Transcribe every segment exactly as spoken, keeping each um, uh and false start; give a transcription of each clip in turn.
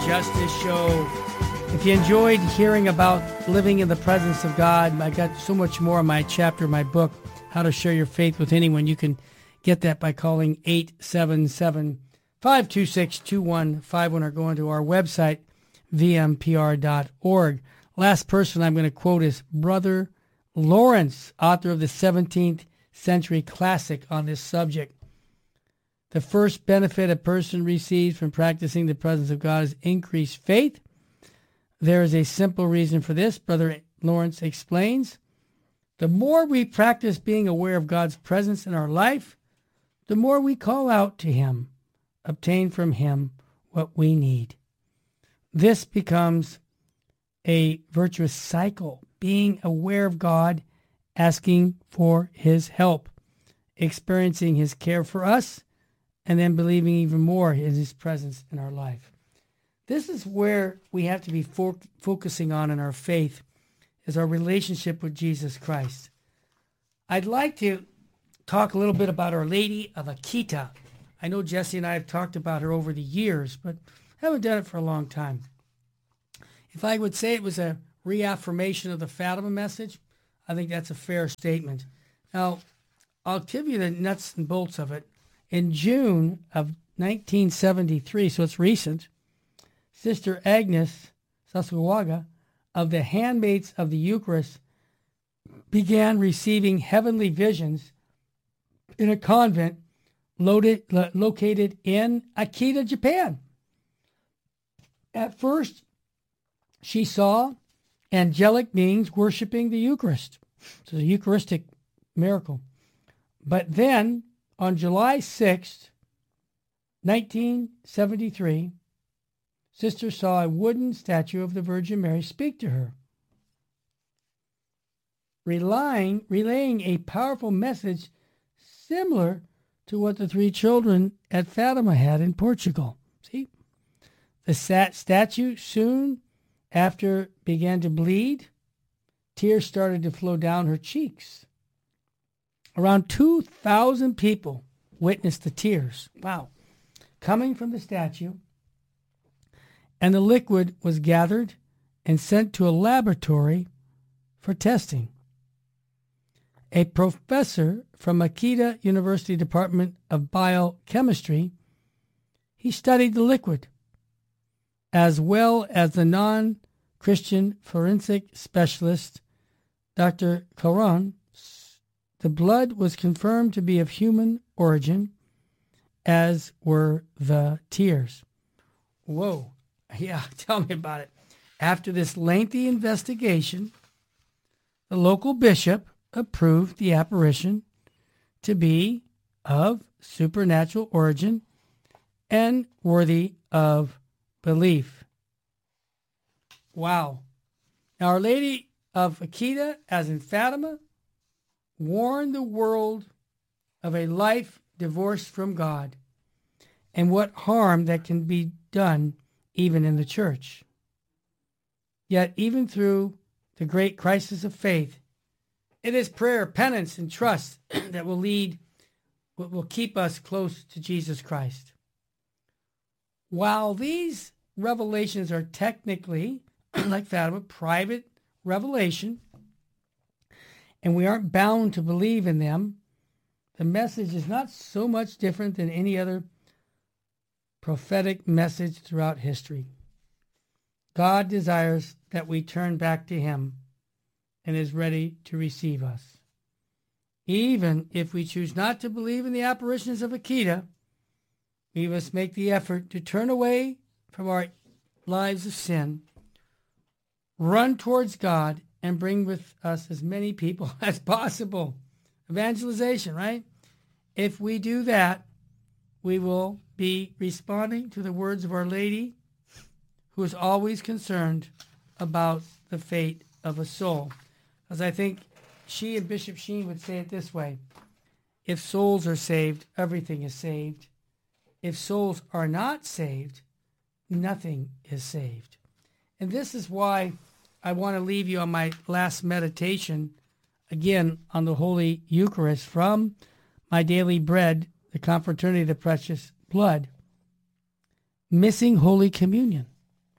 Justice Show. If you enjoyed hearing about living in the presence of God, I got so much more in my chapter, my book, How to Share Your Faith with Anyone. You can get that by calling eight seven seven, five two six, two one five one or going to our website, v m p r dot org. Last person I'm going to quote is Brother Lawrence, author of the seventeenth century classic on this subject. The first benefit a person receives from practicing the presence of God is increased faith. There is a simple reason for this. Brother Lawrence explains, the more we practice being aware of God's presence in our life, the more we call out to him, obtain from him what we need. This becomes a virtuous cycle, being aware of God, asking for his help, experiencing his care for us, and then believing even more in his presence in our life. This is where we have to be fo- focusing on in our faith, is our relationship with Jesus Christ. I'd like to talk a little bit about Our Lady of Akita. I know Jesse and I have talked about her over the years, but haven't done it for a long time. If I would say it was a reaffirmation of the Fatima message, I think that's a fair statement. Now, I'll give you the nuts and bolts of it. In June of nineteen seventy-three, so it's recent, Sister Agnes Saswaga of the Handmaids of the Eucharist began receiving heavenly visions in a convent loaded, lo- located in Akita, Japan. At first, she saw angelic beings worshiping the Eucharist. It's a Eucharistic miracle. But then, on July sixth, nineteen seventy-three, Sister saw a wooden statue of the Virgin Mary speak to her, relying, relaying a powerful message similar to what the three children at Fatima had in Portugal. See? The sat- statue soon after began to bleed. Tears started to flow down her cheeks. Around two thousand people witnessed the tears, wow, coming from the statue, and the liquid was gathered and sent to a laboratory for testing. A professor from Akita University Department of Biochemistry, he studied the liquid, as well as the non-Christian forensic specialist, Doctor Caron. The blood was confirmed to be of human origin, as were the tears. Whoa. Yeah, tell me about it. After this lengthy investigation, the local bishop approved the apparition to be of supernatural origin and worthy of belief. Wow. Now, Our Lady of Akita, as in Fatima, warned the world of a life divorced from God and what harm that can be done even in the church. Yet, even through the great crisis of faith, it is prayer, penance, and trust that will lead, what will keep us close to Jesus Christ. While these revelations are technically, like Fatima, private revelation, and we aren't bound to believe in them, the message is not so much different than any other prophetic message throughout history. God desires that we turn back to him and is ready to receive us. Even if we choose not to believe in the apparitions of Akita, we must make the effort to turn away from our lives of sin, run towards God, and bring with us as many people as possible. Evangelization, right? If we do that, we will be responding to the words of Our Lady, who is always concerned about the fate of a soul. As I think she and Bishop Sheen would say it this way: if souls are saved, everything is saved. If souls are not saved, nothing is saved. And this is why I want to leave you on my last meditation, again, on the Holy Eucharist from my daily bread, the Confraternity of the Precious Blood. Missing Holy Communion.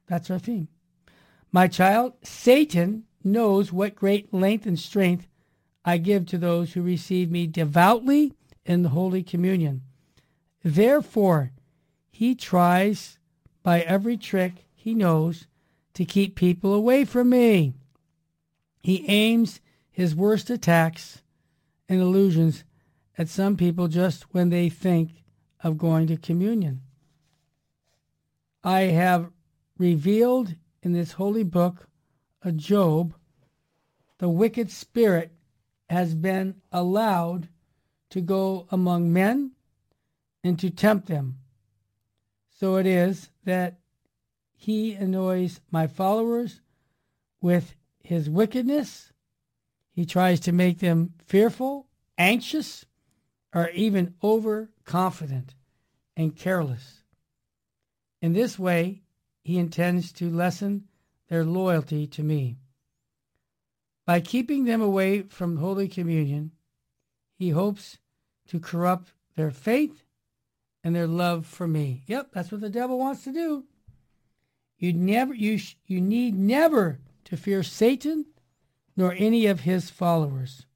That's our theme. My child, Satan knows what great length and strength I give to those who receive me devoutly in the Holy Communion. Therefore, he tries by every trick he knows to keep people away from me. He aims his worst attacks and illusions at some people just when they think of going to communion. I have revealed in this holy book of Job, the wicked spirit has been allowed to go among men and to tempt them. So it is that he annoys my followers with his wickedness. He tries to make them fearful, anxious, or even overconfident and careless. In this way, he intends to lessen their loyalty to me. By keeping them away from Holy Communion, he hopes to corrupt their faith and their love for me. Yep, that's what the devil wants to do. You never, you, sh- you need never to fear Satan nor any of his followers.